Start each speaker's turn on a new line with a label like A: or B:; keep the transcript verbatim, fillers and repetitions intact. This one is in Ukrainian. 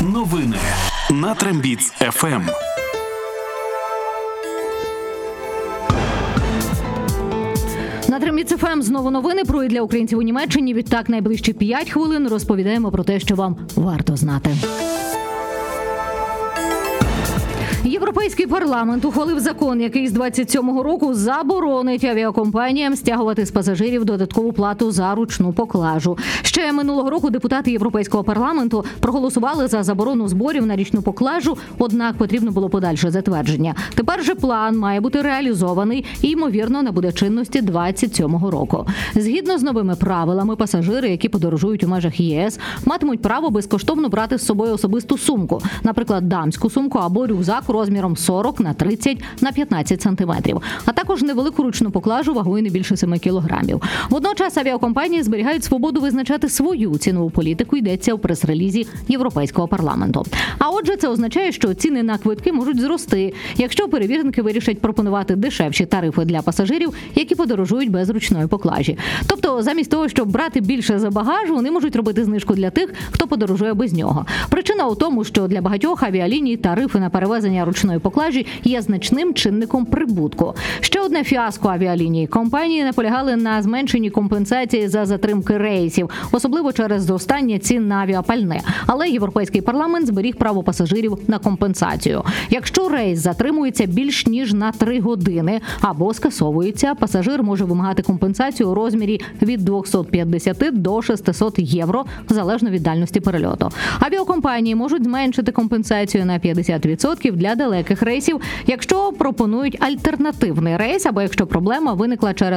A: Новини на Трембіц еф ем.
B: На Трембіц еф ем знову новини про і для українців у Німеччині. Відтак, найближчі п'ять хвилин розповідаємо про те, що вам варто знати. Європейський парламент ухвалив закон, який з двадцять сьомого року заборонить авіакомпаніям стягувати з пасажирів додаткову плату за ручну поклажу. Ще минулого року депутати Європейського парламенту проголосували за заборону зборів на річну поклажу, однак потрібно було подальше затвердження. Тепер же план має бути реалізований і, ймовірно, набуде чинності двадцять сьомого року. Згідно з новими правилами, пасажири, які подорожують у межах ЄС, матимуть право безкоштовно брати з собою особисту сумку, наприклад, дамську сумку або рюкзак розміром сорок на тридцять на п'ятнадцять сантиметрів, а також невелику ручну поклажу вагою не більше семи кілограмів. Водночас авіакомпанії зберігають свободу визначати свою цінову політику, йдеться у прес-релізі Європейського парламенту. А отже, це означає, що ціни на квитки можуть зрости, якщо перевізники вирішать пропонувати дешевші тарифи для пасажирів, які подорожують без ручної поклажі. Тобто, замість того, щоб брати більше за багаж, вони можуть робити знижку для тих, хто подорожує без нього. Причина у тому, що для багатьох авіаліній тарифи на перевезення ручної поклажі є значним чинником прибутку. Ще одне фіаско авіаліній. Компанії наполягали на зменшенні компенсації за затримки рейсів, особливо через зростання цін на авіапальне. Але Європейський парламент зберіг право пасажирів на компенсацію. Якщо рейс затримується більш ніж на три години або скасовується, пасажир може вимагати компенсацію у розмірі від двісті п'ятдесят до шістсот євро, залежно від дальності перельоту. Авіакомпанії можуть зменшити компенсацію на п'ятдесят відсотків для далеких рейсів, якщо пропонують альтернативний рейс або якщо проблема виникла через